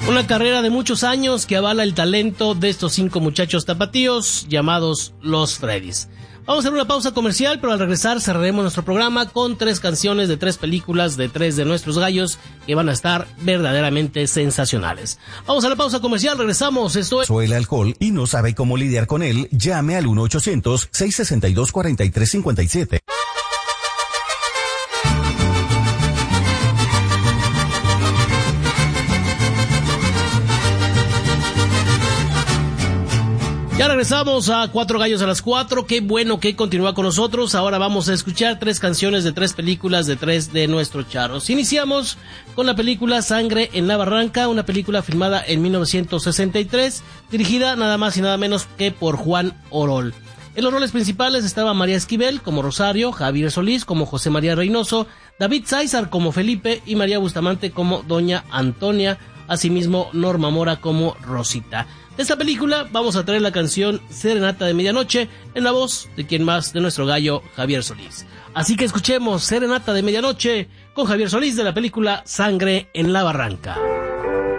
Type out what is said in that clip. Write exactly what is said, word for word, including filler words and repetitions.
Una carrera de muchos años que avala el talento de estos cinco muchachos tapatíos llamados Los Freddys. Vamos a hacer una pausa comercial, pero al regresar cerraremos nuestro programa con tres canciones de tres películas de tres de nuestros gallos que van a estar verdaderamente sensacionales. Vamos a la pausa comercial, regresamos. Esto es... el alcohol y no sabe cómo lidiar con él, llame al uno ochocientos, seiscientos sesenta y dos, cuarenta y tres cincuenta y siete. Ya regresamos a Cuatro Gallos a las Cuatro. Qué bueno que continúa con nosotros. Ahora vamos a escuchar tres canciones de tres películas de tres de nuestros charros. Iniciamos con la película Sangre en la Barranca, una película filmada en mil novecientos sesenta y tres, dirigida nada más y nada menos que por Juan Orol. En los roles principales estaba María Esquivel como Rosario, Javier Solís como José María Reynoso, David Sáizar como Felipe y María Bustamante como Doña Antonia, asimismo Norma Mora como Rosita. De esta película vamos a traer la canción Serenata de Medianoche en la voz de quien más, de nuestro gallo Javier Solís. Así que escuchemos Serenata de Medianoche con Javier Solís de la película Sangre en la Barranca.